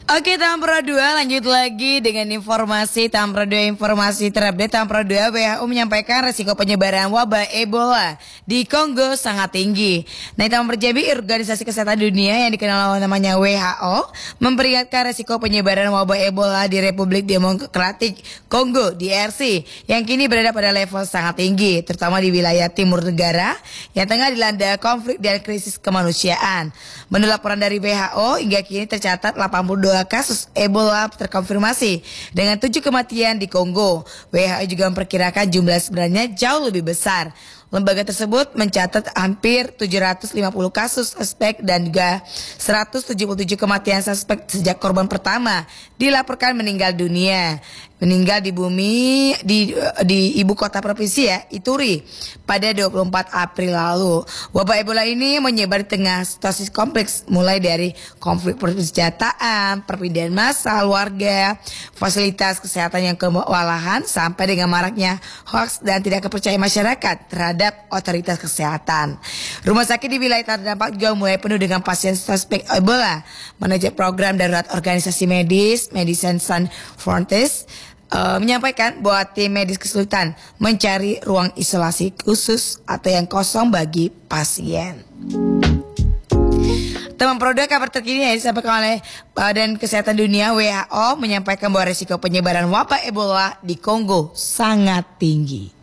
Oke, Tampro 2 lanjut lagi dengan informasi Tampro 2 informasi terupdate. Tampro 2 WHO menyampaikan resiko penyebaran wabah Ebola di Kongo sangat tinggi. Nah, Tampro Jambi, Organisasi Kesehatan Dunia yang dikenal namanya WHO, memperingatkan resiko penyebaran wabah Ebola di Republik Demokratik Kongo (DRC) yang kini berada pada level sangat tinggi, terutama di wilayah timur negara yang tengah dilanda konflik dan krisis kemanusiaan. Menurut laporan dari WHO, hingga kini tercatat 82 kasus Ebola terkonfirmasi dengan 7 kematian di Kongo. WHO juga memperkirakan jumlah sebenarnya jauh lebih besar. Lembaga tersebut mencatat hampir 750 kasus suspek dan juga 177 kematian suspek sejak korban pertama dilaporkan meninggal dunia. Meninggal di bumi di ibu kota provinsi ya, Ituri pada 24 April lalu. Wabah Ebola ini menyebar di tengah situasi kompleks mulai dari konflik persenjataan, perpindahan massal warga, fasilitas kesehatan yang kewalahan sampai dengan maraknya hoaks dan tidak kepercayaan masyarakat terhadap otoritas kesehatan. Rumah sakit di wilayah terdampak juga mulai penuh dengan pasien suspek Ebola. Manajer program darurat organisasi medis Medicine Sans Frontieres menyampaikan bahwa tim medis kesulitan mencari ruang isolasi khusus atau yang kosong bagi pasien. Teman produk kabar terkini yang disampaikan oleh Badan Kesehatan Dunia WHO menyampaikan bahwa risiko penyebaran wabah Ebola di Kongo sangat tinggi.